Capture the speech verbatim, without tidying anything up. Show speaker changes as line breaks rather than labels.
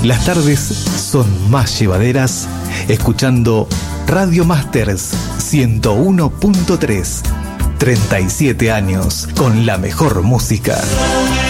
Las tardes son más llevaderas escuchando Radio Masters ciento uno punto tres. treinta y siete años con la mejor música.